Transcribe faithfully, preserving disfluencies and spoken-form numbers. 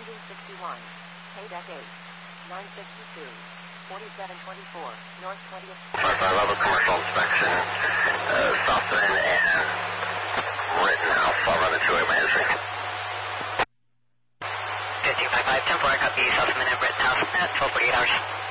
Ending sixty-one. K-Deck eight. nine sixty-two. forty-seven twenty-four. North twentieth. five level commercial inspection. Uh, Southland and written Alpha eleven two eight Management. fifteen five five, ten four, copy, Southland and written Alpha, twelve forty-eight hours.